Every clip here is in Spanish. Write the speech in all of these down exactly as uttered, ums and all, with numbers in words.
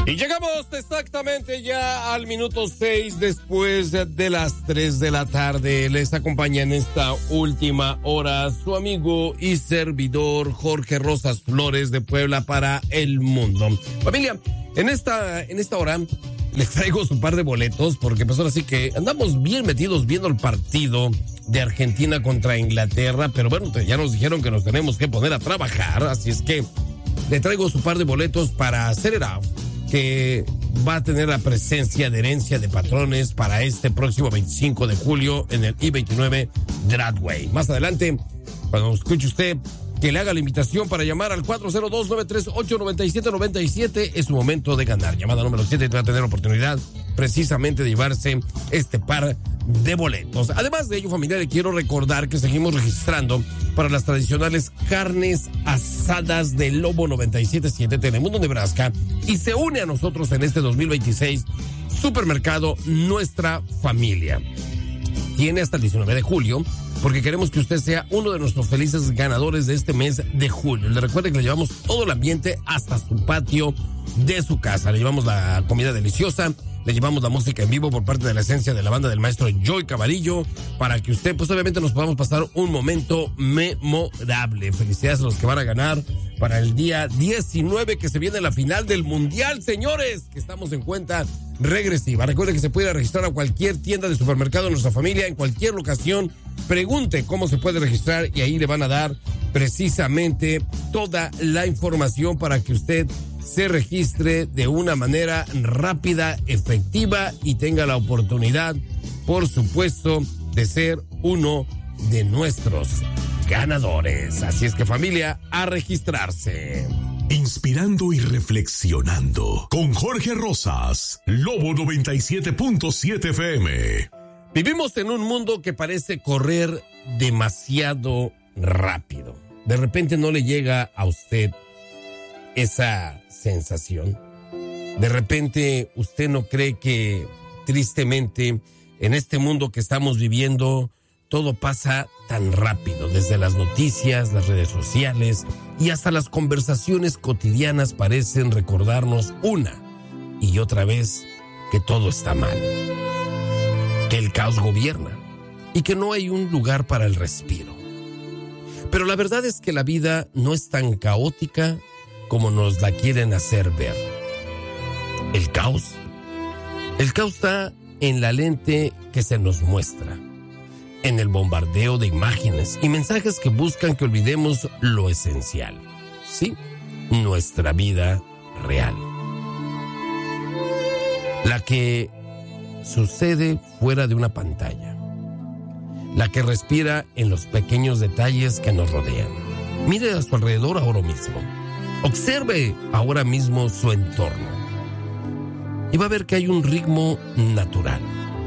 Y llegamos exactamente ya al minuto seis después de las tres de la tarde. Les acompaña en esta última hora su amigo y servidor Jorge Rosas Flores de Puebla para el mundo. Familia, en esta, en esta hora les traigo un par de boletos porque pues ahora sí que andamos bien metidos viendo el partido de Argentina contra Inglaterra, pero bueno, ya nos dijeron que nos tenemos que poner a trabajar, así es que le traigo su par de boletos para Set It Off, que va a tener la presencia de Herencia de Patrones para este próximo veinticinco de julio en el I veintinueve Broadway. Más adelante, cuando escuche usted que le haga la invitación para llamar al cuatro cero dos, nueve tres ocho, nueve siete nueve siete, es su momento de ganar. Llamada número siete, va a tener la oportunidad precisamente de llevarse este par de boletos. Además de ello, familia, le quiero recordar que seguimos registrando para las tradicionales carnes asadas de Lobo noventa y siete punto siete Telemundo, Nebraska, y se une a nosotros en este dos mil veintiséis Supermercado Nuestra Familia. Tiene hasta el diecinueve de julio, porque queremos que usted sea uno de nuestros felices ganadores de este mes de julio. Le recuerdo que le llevamos todo el ambiente hasta su patio de su casa. Le llevamos la comida deliciosa, le llevamos la música en vivo por parte de la esencia de la banda del maestro Joy Camarillo, para que usted, pues obviamente nos podamos pasar un momento memorable. Felicidades a los que van a ganar para el día diecinueve, que se viene la final del Mundial, señores, que estamos en cuenta regresiva. Recuerde que se puede registrar a cualquier tienda de Supermercado de Nuestra Familia en cualquier locación. Pregunte cómo se puede registrar y ahí le van a dar precisamente toda la información para que usted se registre de una manera rápida, efectiva y tenga la oportunidad, por supuesto, de ser uno de nuestros ganadores. Así es que, familia, a registrarse. Inspirando y reflexionando con Jorge Rosas, Lobo noventa y siete punto siete F M. Vivimos en un mundo que parece correr demasiado rápido. De repente no le llega a usted esa sensación. De repente usted no cree que, tristemente, en este mundo que estamos viviendo, todo pasa tan rápido. Desde las noticias, las redes sociales y hasta las conversaciones cotidianas parecen recordarnos una y otra vez que todo está mal, que el caos gobierna y que no hay un lugar para el respiro. Pero la verdad es que la vida no es tan caótica como nos la quieren hacer ver. El caos. El caos está en la lente que se nos muestra, en el bombardeo de imágenes y mensajes que buscan que olvidemos lo esencial. Sí, nuestra vida real. La que sucede fuera de una pantalla. La que respira en los pequeños detalles que nos rodean. Mire a su alrededor ahora mismo. Observe ahora mismo su entorno. Y va a ver que hay un ritmo natural.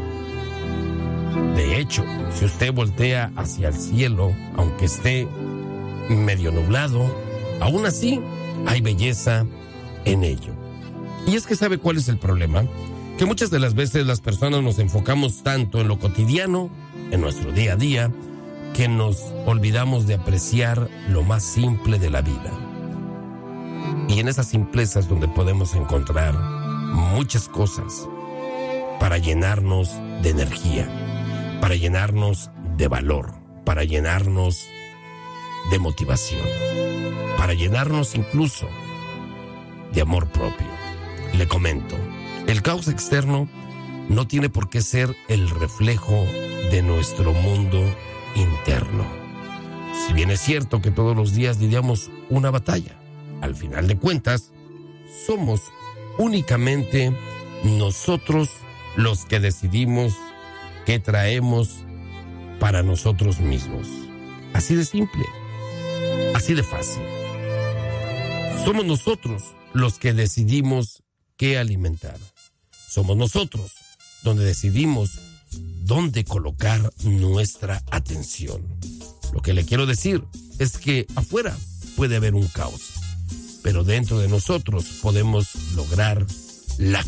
De hecho, si usted voltea hacia el cielo, aunque esté medio nublado, aún así hay belleza en ello. Y es que ¿sabe cuál es el problema? Que muchas de las veces las personas nos enfocamos tanto en lo cotidiano, en nuestro día a día, que nos olvidamos de apreciar lo más simple de la vida. Y en esas simplezas donde podemos encontrar muchas cosas para llenarnos de energía, para llenarnos de valor, para llenarnos de motivación, para llenarnos incluso de amor propio. Le comento, el caos externo no tiene por qué ser el reflejo de nuestro mundo interno. Si bien es cierto que todos los días lidiamos una batalla, al final de cuentas, somos únicamente nosotros los que decidimos qué traemos para nosotros mismos. Así de simple, así de fácil. Somos nosotros los que decidimos qué alimentar. Somos nosotros donde decidimos dónde colocar nuestra atención. Lo que le quiero decir es que afuera puede haber un caos, pero dentro de nosotros podemos lograr la